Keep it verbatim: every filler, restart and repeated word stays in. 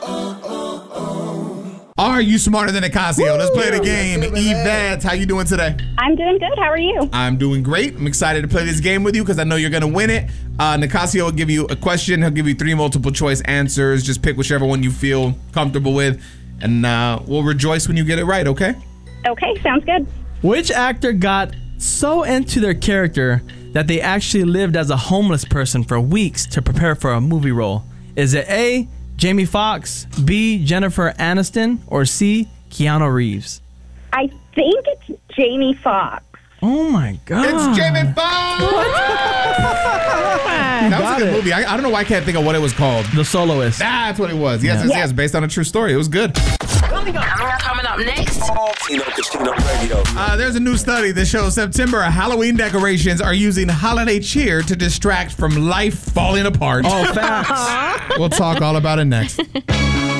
Are you smarter than Nicasio? Let's play the game. Yvette, how you doing today? I'm doing good. How are you? I'm doing great. I'm excited to play this game with you because I know you're going to win it. Uh, Nicasio will give you a question. He'll give you three multiple choice answers. Just pick whichever one you feel comfortable with. And uh, we'll rejoice when you get it right, okay? Okay, sounds good. Which actor got so into their character that they actually lived as a homeless person for weeks to prepare for a movie role? Is it A, Jamie Foxx, B, Jennifer Aniston, or C, Keanu Reeves? I think it's Jamie Foxx. Oh my God. It's Jamie Foxx! That was a good it. movie. I, I don't know why I can't think of what it was called. The Soloist. That's what it was. Yes, Yeah. yes, yes. Based on a true story. It was good. Coming up, coming up next. Tino Casino Radio. Uh, there's a new study that shows September Halloween decorations are using holiday cheer to distract from life falling apart. Oh, facts. We'll talk all about it next.